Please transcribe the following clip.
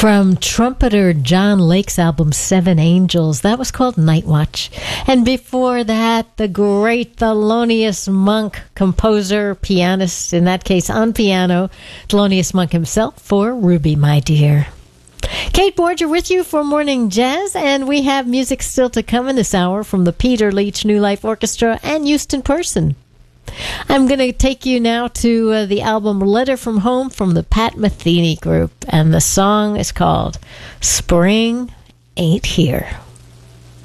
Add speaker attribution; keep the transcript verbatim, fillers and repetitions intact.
Speaker 1: From trumpeter John Lake's album Seven Angels, that was called Night Watch. And before that, the great Thelonious Monk, composer, pianist, in that case on piano, Thelonious Monk himself for Ruby, My Dear. Kate Borger with you for Morning Jazz, and we have music still to come in this hour from the Peter Leach New Life Orchestra and Houston Person. I'm going to take you now to uh, the album Letter from Home from the Pat Metheny Group, and the song is called Spring Ain't Here.